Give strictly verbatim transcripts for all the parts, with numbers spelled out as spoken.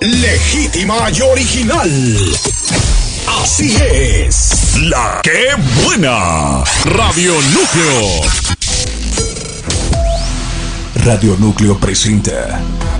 legítima y original. Así es, la que buena. Radio Núcleo. Radio Núcleo presenta.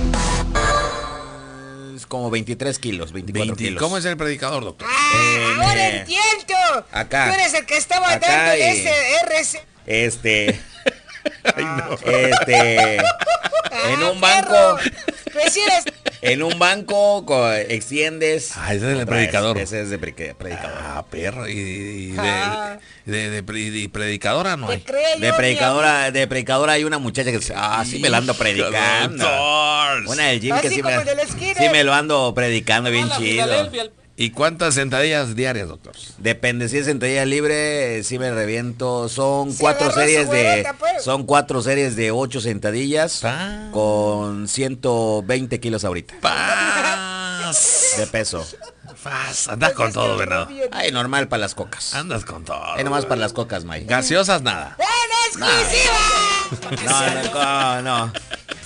Es como veintitrés kilos, veinticuatro veinte, kilos. ¿Cómo es el predicador, doctor? Ah, Eh, ahora eh, entiendo. acá. Tú eres el que estaba Acá dando y- ese R C. Este, Ay, no. este, en Ah, un banco, perro. Pues sí eres- en un banco co- extiendes. Ah, ese es el otra predicador. vez, Ese es de pre- predicador. Ah, perro. Y, y de, Ah. de, de, de- de predicadora no Te hay. creo, De mi predicadora, de predicadora hay una muchacha que dice, ah, sí me la ando predicando. Doctor. Una del gym que Así sí como me, el de la esquina. sí me lo ando predicando bien Ah, la chido. Filadelfia, el- ¿Y cuántas sentadillas diarias, doctor? Depende, si es sentadilla libre, eh, sí me reviento. Son Sí, cuatro agarró su series de. güerota, pues. Son cuatro series de ocho sentadillas Pa. con ciento veinte kilos ahorita Paz. de peso. Paz. Andas con todo, venado. Ay, normal para las cocas. Andas con todo. Ay, nomás para las cocas, May. Gaseosas, nada. ¡En exclusiva! No, no, no.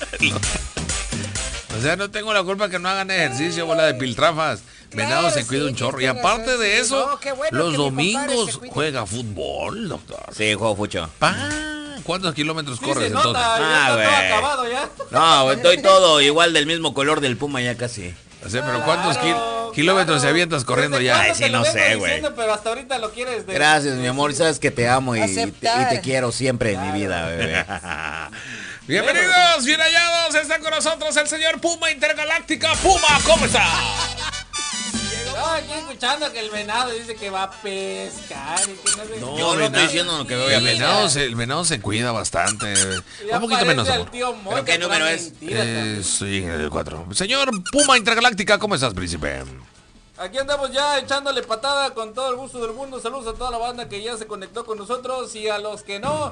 O sea, no tengo la culpa que no hagan ejercicio, bola de piltrafas. Venado Claro, se cuida sí, un chorro. Y tienes aparte razón, de sí. eso, No, qué bueno los que mi compadre domingos se cuide. juega fútbol, doctor. Sí, juego fucho. Pa, ¿cuántos kilómetros Sí, corres se entonces? nota, ya Ah, está todo güey. acabado ya. No, güey, estoy todo igual del mismo color del Puma ya casi. O sea, pero ¿cuántos Claro, kil- kilómetros claro. te avientas corriendo ¿Desde ya? cuándo Ay, sí, te lo no vengo sé, güey. diciendo, Pero hasta ahorita lo quieres de- Gracias, mi amor. Sabes que te amo y, y te, y Aceptar. te quiero siempre en mi vida, bebé. Bienvenidos, bien hallados. Está con nosotros el señor Puma Intergaláctica. Puma, ¿cómo está? Estaba aquí escuchando que el venado dice que va a pescar y que no sé No, qué. Yo no estoy diciendo lo que voy a El ver. venado, se, el venado se cuida bastante. Ya Un poquito parece menos, al amor. tío Moy, ¿Pero qué que número pura es? mentira también. Eh, sí, el cuatro. Señor Puma Intergaláctica, ¿cómo estás, príncipe? Aquí andamos ya echándole patada con todo el gusto del mundo. Saludos a toda la banda que ya se conectó con nosotros y a los que no.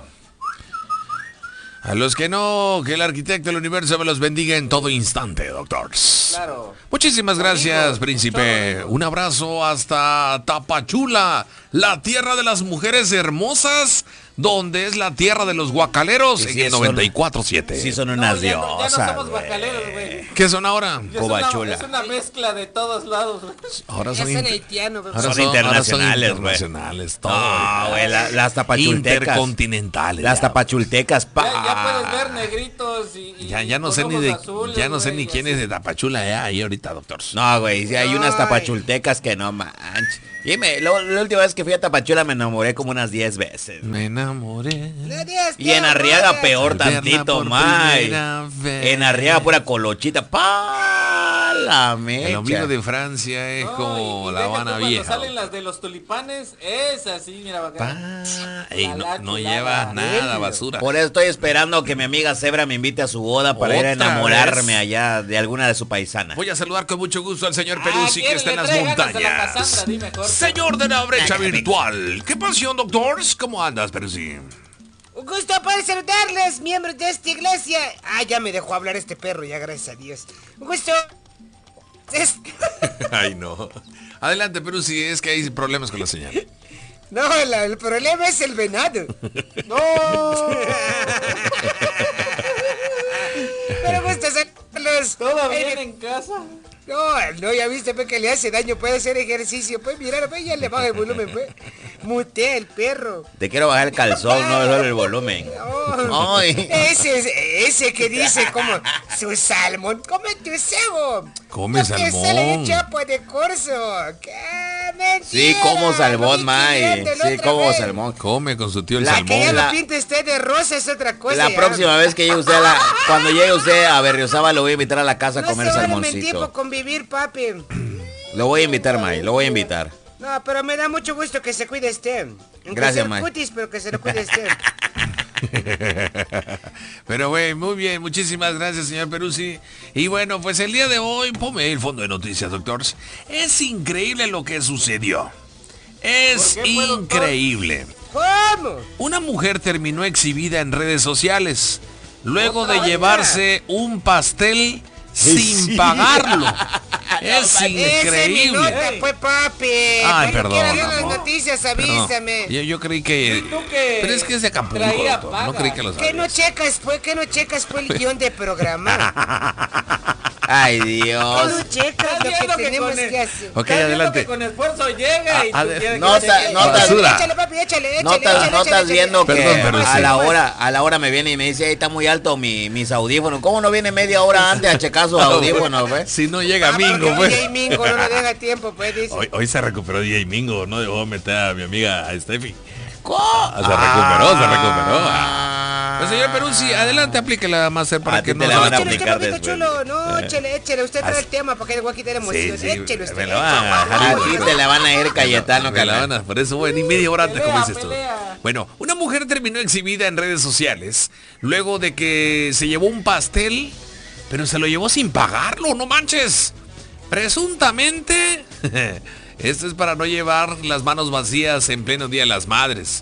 A los que no, que el arquitecto del universo me los bendiga en todo instante, doctors. Claro. Muchísimas gracias, Amigos, príncipe. amigos. Un abrazo hasta Tapachula, la tierra de las mujeres hermosas, donde es la tierra de los guacaleros, Sí, en sí, el son- noventa y cuatro siete. Sí, son No, unas ya, no, ya no diosas, somos güey. bacaleros, güey. ¿Qué son ahora? Ya es una- Cobachula. Es una mezcla de todos lados, güey. Ahora Ya son, son inter- haitianos, bebé. ahora Son internacionales, güey. internacionales, todo. No, güey, la- las tapachultecas. Intercontinentales. Las ya. tapachultecas, pa. Ya, ya puedes ver negritos y, y Ya, ya no con sé ni ojos de, azules, ya no sé güey, ni y quién así. es de Tapachula ya ahí ahorita, doctors. No, güey, sí hay unas Ay. tapachultecas que no manches. Y me, lo- la última vez que fui a Tapachula me enamoré como unas diez veces. Me enamoré. No digas Y en que Arriaga ahora- peor Al verla tantito, por más. primera vez. En Arriaga pura colochita, pa la mecha. El ombligo de Francia es No, como y- y La deja tú Habana cuando vieja. salen las de los tulipanes, es así, mira, bacán. Pa, ey, no, La no chulada. llevas nada, basura. Por eso estoy esperando que mi amiga Zebra me invite a su boda para ir a ¿Otra enamorarme vez? allá de alguna de su paisana. Voy a saludar con mucho gusto al señor Ah, Peruzzi, que ¿quién está en le las trae ganas a la montañas. Cassandra? Di mejor. Señor de la brecha virtual. ¿Qué pasión, doctors? ¿Cómo andas, Peruzzi? Un gusto poder saludarles, miembros de esta iglesia. Ah, ya me dejó hablar este perro, ya gracias a Dios. Un gusto. Es- Ay, no. Adelante, Peruzzi, es que hay problemas con la señal. No, la- el problema es el venado. ¡No! Pero gusto saludarlos. ¿Todo Ay, bien de- en casa? No, no, ya viste pues, que le hace daño, puede hacer ejercicio. Pues mirar, pues ya le baja el volumen, pues. Mutea el perro. Te quiero bajar el calzón, no solo el volumen. Oh, Ay. ese, es- ese que dice como su salmón. Come tu cebo. Come No te sale salmón. un chapo de corso. ¡Qué mentira! Sí, como Lo salmón, vi May. pidiendo la Sí, otra como vez. salmón. Come con su tío el La Que ya salmón. La- lo pinte usted de rosa es otra cosa. La ya. próxima vez que llegue usted a la, cuando llegue usted a Berriozaba lo voy a invitar a la casa a No comer se vale mentir salmoncito. por convivir, papi. Lo voy a invitar, May, lo voy a invitar. No, pero me da mucho gusto que se cuide este. Aunque Gracias, sea May. cutis, pero que se lo cuide este. Pero güey, muy bien, muchísimas gracias, señor Peruzzi. Y bueno, pues el día de hoy, ponme el fondo de noticias, doctors. Es increíble lo que sucedió. Es ¿Por qué fue, doctor? increíble. ¿Cómo? Una mujer terminó exhibida en redes sociales luego Otra de vez. llevarse un pastel sin pagarlo. Es Ese es mi increíble. nota, Ey. pues, papi. Ay, Cuando perdón, quieras ver las amor. noticias, Perdón. avísame. Yo, yo creí que... Sí, tú que Pero es que es de Acapulco, traía doctor. No paga. creí que lo ¿Qué no sabías. checas, pues? ¿Qué no checas, pues, el guión de programa? Ay, ¿Qué Dios. no checas lo que viendo que tenemos con el- que hacer? Ok, Estás viendo adelante. que con esfuerzo llega A- y tú ade- tienes que Nota- decir, nota- Basura. Échale, papi, échale, échale, No estás, échale, no échale, estás échale. viendo que Perdón, pero a sí. la hora a la hora me viene y me dice, ahí está muy alto mi, mis audífonos. ¿Cómo no viene media hora antes a checar sus audífonos, pues? Si no llega Ah, Mingo, porque pues. D J Mingo no nos deja tiempo, pues, dice. Hoy, hoy se recuperó D J Mingo, no dejó meter a mi amiga a Steffi. ¿Cómo? Ah, se recuperó, se recuperó. Ah. Pues señor Peruzzi, adelante, aplíquela más ser para A que ti no te la se- van a Échale usted, aplicar papito después. chulo. No, échale, échale. Usted trae Así- el tema para que le voy a quitar emoción. sí, Échale usted. me la van a A dejar ti te la van a ir Cayetano, Me la carnal. van a- por eso, bueno, y media hora antes, Pelea, como dices tú. pelea. Bueno, una mujer terminó exhibida en redes sociales luego de que se llevó un pastel, pero se lo llevó sin pagarlo, no manches. Presuntamente, esto es para no llevar las manos vacías en pleno Día de las Madres.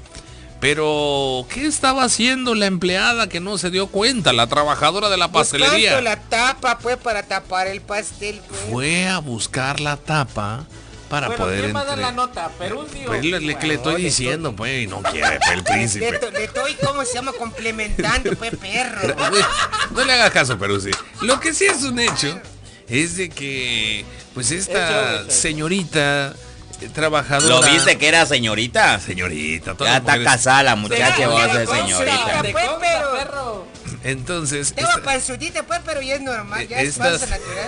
Pero, ¿qué estaba haciendo la empleada que no se dio cuenta? La trabajadora de la Buscando pastelería. la tapa, pues, para tapar el pastel, pues. Fue a buscar la tapa para bueno, poder ¿quién va a dar entre- la nota? ¿Peruzzi o Pues le, le- que le Bueno, estoy diciendo, pues, y no quiere, pues, el Le, príncipe. to- le estoy, ¿cómo se llama? Complementando, pues, perro. No le haga caso, Peruzzi. Lo que sí es un hecho es de que, pues, esta Hecho, hecho. señorita eh, trabajadora... ¿Lo viste que era señorita? Señorita, todas Ya las está mujeres- casada la muchacha, Será va a que ser le consta, señorita. te Pues, consta, pero- perro. Entonces, Tengo esta- panzudita, pues, pero ya es normal. Ya es Estas- panza natural.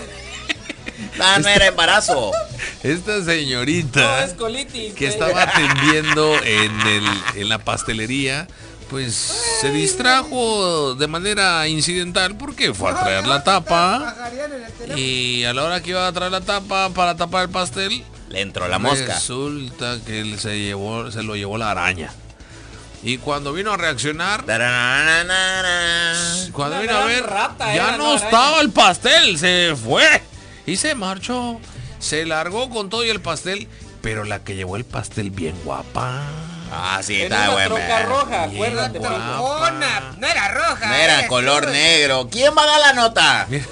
Ah, no era embarazo. esta No, señorita es colitis. que eh. estaba atendiendo en, el, en la pastelería, pues se distrajo de manera incidental porque fue a traer la tapa. Y a la hora que iba a traer la tapa para tapar el pastel, Le entró la mosca. resulta que él se llevó, se lo llevó la araña. Y cuando vino a reaccionar, Tarananana. cuando Una vino a gran ver, rata ya era, no ¿no, araña? estaba el pastel, se fue. Y se marchó. Se largó con todo y el pastel, pero la que llevó el pastel bien guapa. Ah, sí, En está una bueno. troca roja, Bien acuérdate. guapa. perro. Trocona. No era roja. No era eres color tú. negro. ¿Quién va a dar la nota? Mira.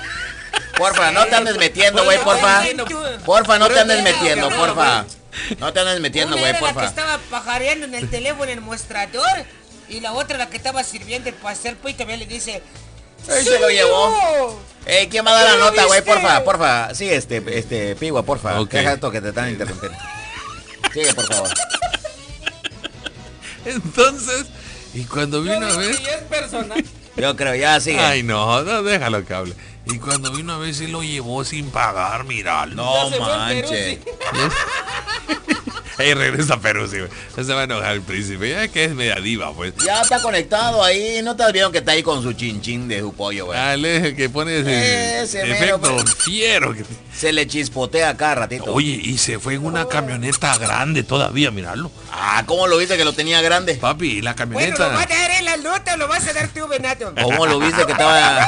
Porfa, no te andes metiendo, güey, porfa. Porfa, no te andes metiendo, porfa. No te andes metiendo, Una güey, era la que porfa. estaba pajareando en el teléfono en el mostrador. Y la otra la que estaba sirviendo el pastel, pues, y también le dice... Ahí se lo llevó. Eh, ¿quién va a dar la ¿Qué lo nota, güey? viste? Porfa, porfa. Sí, este, este, Pigua, porfa. Ok. Deja esto que te están interrumpiendo. Sigue, por favor. Entonces, y cuando Yo vino a digo ver... que ya es personal. Yo creo, ya sigue. Ay, no, no, déjalo que hable. Y cuando vino a ver, se lo llevó sin pagar, miralo. No Ya se fue el manches. Peruzzi. Ey, regresa Peruzzi, güey. No se va a enojar el príncipe. Ya que es media diva, pues. Ya está conectado ahí. ¿No te vieron que está ahí con su chinchín de su pollo, güey? Dale, que pone ese Ese mero, efecto pues. fiero. que- Se le chispotea cada ratito. Oye, y se fue en una camioneta grande todavía, miralo. Ah, ¿cómo lo viste que lo tenía grande? Papi, la Bueno, camioneta. ¿lo vas a dar en la nota o lo vas a dar tú, Benato? ¿Cómo lo viste que estaba?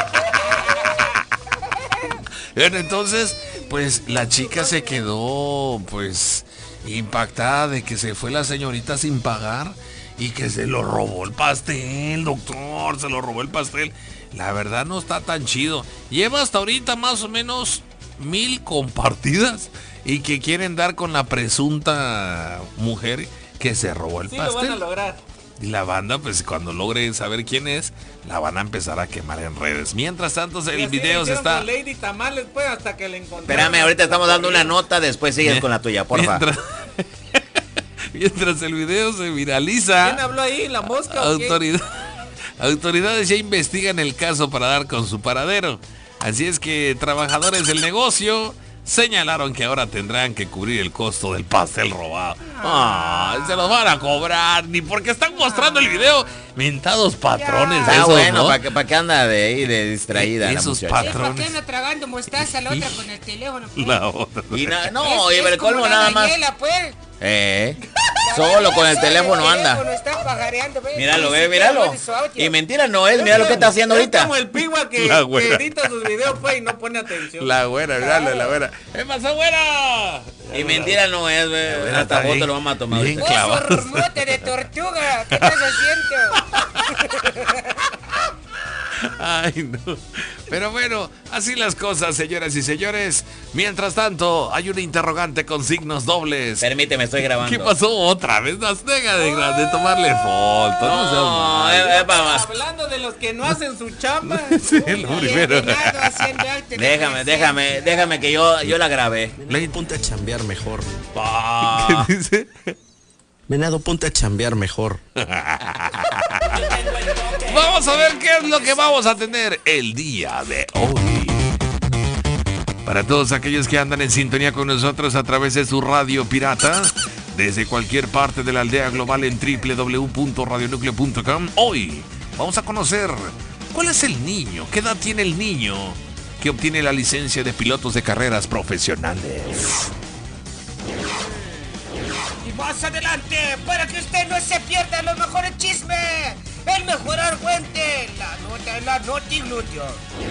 Bueno, entonces, pues la chica se quedó, pues, impactada de que se fue la señorita sin pagar y que se lo robó el pastel, doctor, se lo robó el pastel. La verdad no está tan chido. Lleva hasta ahorita más o menos mil compartidas y que quieren dar con la presunta mujer que se robó el Sí lo van a pastel. lograr. Y la banda, pues cuando logre saber quién es, la van a empezar a quemar en redes. Mientras tanto, Y el así video se hicieron está... con Lady Tamales, pues, hasta que le encontraron. Espérame, ahorita estamos dando una nota, después sigues con la tuya, porfa. Mientras, mientras el video se viraliza, ¿Quién habló ahí? ¿La mosca o qué? autoridad- autoridades ya investigan el caso para dar con su paradero. Así es que trabajadores del negocio señalaron que ahora tendrán que cubrir el costo del pastel robado. Ah, se los van a cobrar, ni porque están mostrando el video. Mentados patrones Está esos, bueno, ¿no? ¿para qué, pa' qué anda de ahí de distraída la Esos muchacha? pat- Es para que patrones. anda tragando mostaza la otra con el teléfono, pues. La otra. Y na- no, Es- y es el como colmo la nada más. Daniela, pues. Eh, La solo con el Daniela teléfono solo el anda. teléfono está pajareando, pues. Míralo, Ni ve, siquiera míralo. manda su audio. Y mentira no es, mira lo que está haciendo Es ahorita. como el pigua que, La que güera. edita sus videos, pues, y no pone atención. La güera, miralo, la güera. ¿Qué pasó, güera? Y mentira no es, La ve. güera Hasta está foto bien- lo vamos a tomar bien ahorita. clavado. Oso hormote de tortuga, ¿qué estás haciendo? Ay, no. Pero bueno, así las cosas, señoras y señores. Mientras tanto, hay un interrogante con signos dobles. Permíteme, estoy grabando. ¿Qué pasó otra vez? Nos deja de, de tomarle foto. No, no seas No, mal. eh, eh, vamos. Hablando de los que no hacen su chamba. Sí, lo primero. Déjame, déjame, déjame que yo, yo la grabé. Le ponte a chambear mejor. Ah, ¿Qué dice? Venado, ponte a chambear mejor. Vamos a ver qué es lo que vamos a tener el día de hoy. Para todos aquellos que andan en sintonía con nosotros a través de su radio pirata, desde cualquier parte de la aldea global en doble u doble u doble u punto radio núcleo punto com, hoy vamos a conocer cuál es el niño, qué edad tiene el niño que obtiene la licencia de pilotos de carreras profesionales. Y más adelante, para que usted no se pierda los mejores chismes, el mejor argüente, la nota en la notiglutio.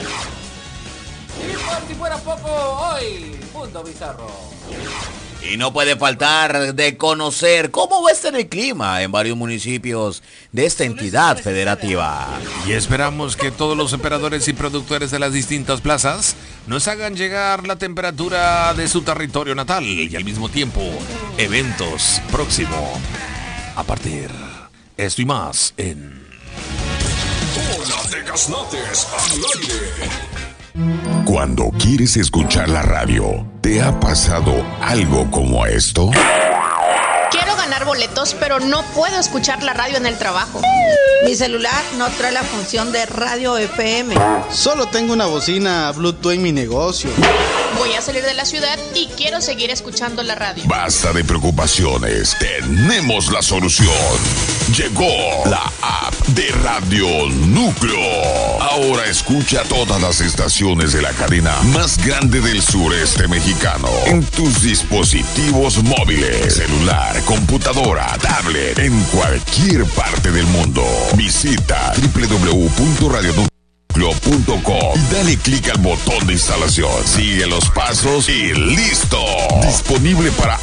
Y por si fuera poco, hoy, Mundo Bizarro. y no puede faltar de conocer cómo va a estar el clima en varios municipios de esta entidad federativa. Y esperamos que todos los operadores y productores de las distintas plazas nos hagan llegar la temperatura de su territorio natal y al mismo tiempo eventos próximos. A partir esto y más en Hola de Gaznates al aire. Cuando quieres escuchar la radio, ¿te ha pasado algo como esto? Quiero ganar boletos, pero no puedo escuchar la radio en el trabajo. Mi celular no trae la función de radio F M. Solo tengo una bocina Bluetooth en mi negocio. Voy a salir de la ciudad y quiero seguir escuchando la radio. Basta de preocupaciones, tenemos la solución. Llegó la app de Radio Núcleo. Ahora escucha todas las estaciones de la cadena más grande del sureste mexicano en tus dispositivos móviles, celular, computadora, tablet, en cualquier parte del mundo. Visita doble u doble u doble u punto radio núcleo punto com y dale clic al botón de instalación. Sigue los pasos y listo. Disponible para